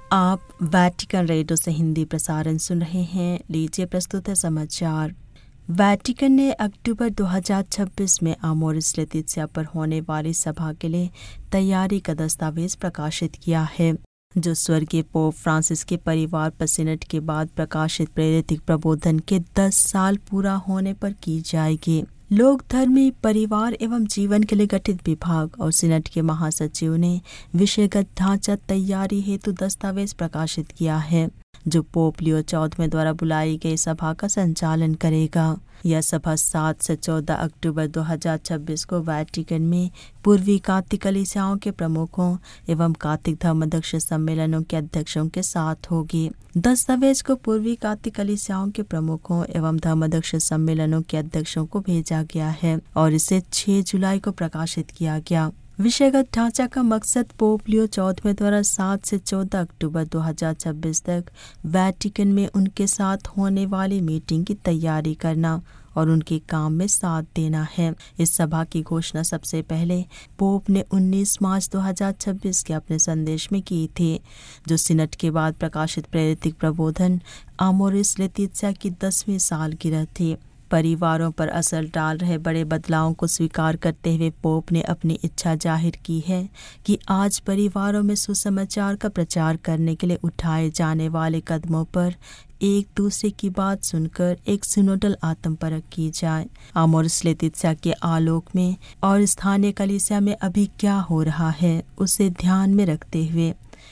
आप Vatican radio से हिंदी प्रसारण सुन रहे हैं। लीजिए प्रस्तुत है समाचार। वैटिकन ने अक्टूबर 2026 में आमोरिस लेतित्सिया पर होने वाली सभा के लिए तैयारी का दस्तावेज प्रकाशित किया है, जो स्वर्गीय पोप फ्रांसिस के परिवार पर सिनड के बाद प्रकाशित प्रेरित प्रबोधन के 10 साल पूरा होने पर की जाएगी। लोक धर्मी परिवार एवं जीवन के लिए गठित विभाग और सिनड के महासचिव ने विषयगत ढांचा तैयारी हेतु दस्तावेज प्रकाशित किया है, जो पोप लियो 14वें द्वारा बुलाई गई सभा का संचालन करेगा। यह सभा 7 से 14 अक्टूबर 2026 को वैटिकन में पूर्वी कातिक कलीसियाओं के प्रमुखों एवं कातिक धर्माध्यक्ष सम्मेलनों के अध्यक्षों के साथ होगी। दस्तावेज को पूर्वी कातिक कलीसियाओं के प्रमुखों एवं धर्माध्यक्ष सम्मेलनों के अध्यक्षों को भेजा गया है और इसे 6 जुलाई को प्रकाशित किया गया। विषयगत ढांचा का मकसद पोप लियो 14वें द्वारा 7 से 14 अक्टूबर 2026 तक वैटिकन में उनके साथ होने वाली मीटिंग की तैयारी करना और उनके काम में साथ देना है। इस सभा की घोषणा सबसे पहले पोप ने 19 मार्च 2026 के अपने संदेश में की थी, जो सिनड के बाद प्रकाशित प्रेरित प्रबोधन आमोरिस लेतित्सिया की 10वीं सालगिरह थी। परिवारों पर असर डाल रहे बड़े बदलावों को स्वीकार करते हुए पोप ने अपनी इच्छा जाहिर की है कि आज परिवारों में सुसमाचार का प्रचार करने के लिए उठाए जाने वाले कदमों पर एक दूसरे की बात सुनकर एक सिनोडल आत्मपरख की जाए। आमोरिस लेतित्सिया के आलोक में और स्थानीय कलीसिया में अभी क्या हो रहा है उसे ध्यान में रखते हुए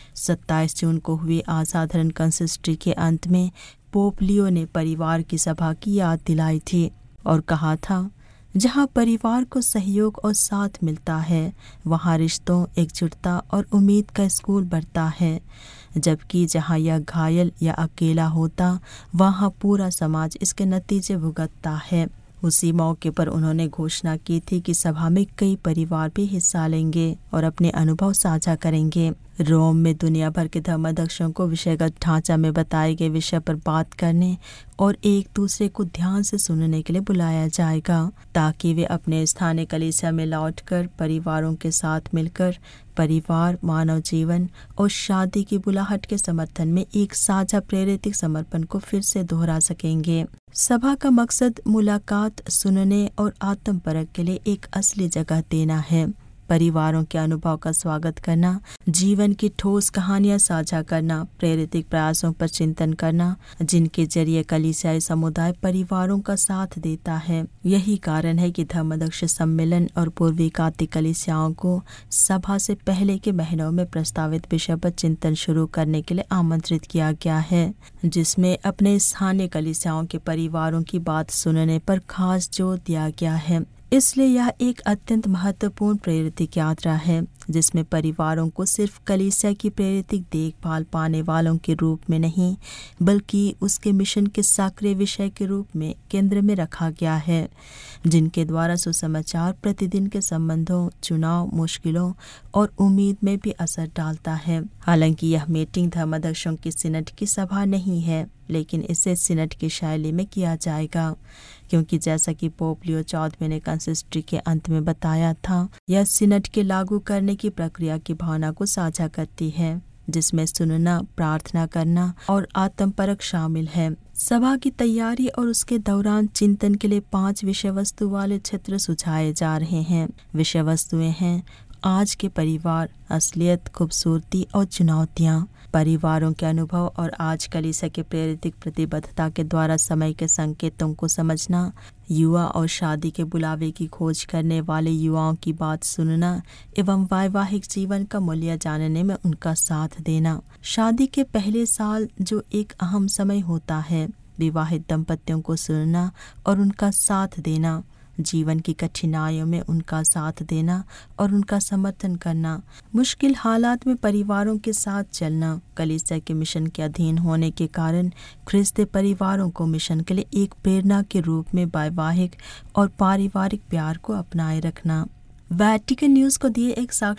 27 जून को हुई असाधारण कंसिस्ट्री के अंत में पोप लियो ने परिवार की सभा की याद दिलाई थी और कहा था, जहाँ परिवार को सहयोग और साथ मिलता है वहाँ रिश्तों, एकजुटता और उम्मीद का स्कूल बढ़ता है, जबकि जहाँ यह घायल या अकेला होता वहाँ पूरा समाज इसके नतीजे भुगतता है। उसी मौके पर उन्होंने घोषणा की थी कि सभा में कई परिवार भी हिस्सा लेंगे और अपने अनुभव साझा करेंगे। रोम में दुनिया भर के धर्माध्यक्षों को विषयगत ढांचा में बताए गए विषय पर बात करने और एक दूसरे को ध्यान से सुनने के लिए बुलाया जाएगा, ताकि वे अपने स्थानीय कलीसिया में लौटकर परिवारों के साथ मिलकर परिवार, मानव जीवन और शादी की बुलाहट के समर्थन में एक साझा प्रेरित समर्पण को फिर से दोहरा सकेंगे। सभा का मकसद मुलाकात, सुनने और आत्मपरख के लिए एक असली जगह देना है। परिवारों के अनुभव का स्वागत करना, जीवन की ठोस कहानियां साझा करना, प्रेरित प्रयासों पर चिंतन करना, जिनके जरिए कलीसियाई समुदाय परिवारों का साथ देता है। यही कारण है कि धर्माध्यक्ष सम्मेलन और पूर्वी कातिक कलीसियाओं को सभा से पहले के महीनों में प्रस्तावित विषय पर चिंतन शुरू करने के लिए आमंत्रित किया गया है, जिसमें अपने स्थानीय कलीसियाओं के परिवारों की बात सुनने पर खास जोर दिया गया है। इसलिए यह एक अत्यंत महत्वपूर्ण प्रेरित यात्रा है, जिसमें परिवारों को सिर्फ कलीसिया की प्रेरित देखभाल पाने वालों के रूप में नहीं, बल्कि उसके मिशन के सक्रिय विषय के रूप में केंद्र में रखा गया है, जिनके द्वारा सुसमाचार प्रतिदिन के संबंधों, चुनाव, मुश्किलों और उम्मीद में भी असर डालता है। हालांकि यह मीटिंग धर्माध्यक्षों की सिनड की सभा नहीं है, लेकिन इसे सिनड की शैली में किया जाएगा, क्योंकि जैसा कि पोप लियो 14वें ने कंसिस्ट्री के अंत में बताया था, यह सिनड के लागू करने की प्रक्रिया की भावना को साझा करती है, जिसमें सुनना, प्रार्थना करना और आत्मपरख शामिल है। सभा की तैयारी और उसके दौरान चिंतन के लिए 5 विषय वस्तु वाले क्षेत्र सुझाए जा रहे हैं। विषय वस्तुएं हैं आज के परिवार, असलियत, खूबसूरती और चुनौतियां, परिवारों के अनुभव और आज कलीसिया के प्रेरित प्रतिबद्धता के द्वारा समय के संकेतों को समझना, युवा और शादी के बुलावे की खोज करने वाले युवाओं की बात सुनना एवं वैवाहिक जीवन का मूल्य जानने में उनका साथ देना। शादी के पहले साल जो एक अहम समय होता है, विवाहित दंपतियों को सुनना और उनका साथ देना, जीवन की कठिनाइयों में उनका साथ देना और उनका समर्थन करना, मुश्किल हालात में परिवारों के साथ चलना, कलीसिया के मिशन के अधीन होने के कारण ख्रिस्ती परिवारों को मिशन के लिए एक प्रेरणा के रूप में वैवाहिक और पारिवारिक प्यार को अपनाए रखना। वैटिकन न्यूज़ को दिए एक साक्षात्कार